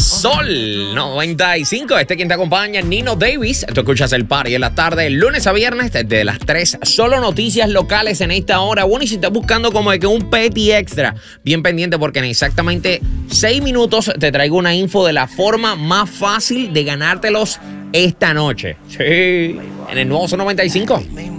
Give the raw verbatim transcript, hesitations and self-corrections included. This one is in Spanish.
Sol noventa y cinco. Este quien te acompaña, Nino Davis. Tú escuchas el party en la tarde, lunes a viernes, desde las tres. Solo noticias locales en esta hora. Bueno, y si estás buscando como de que un petty extra, bien pendiente porque en exactamente seis minutos te traigo una info de la forma más fácil de ganártelos esta noche. Sí, en el nuevo Sol noventa y cinco.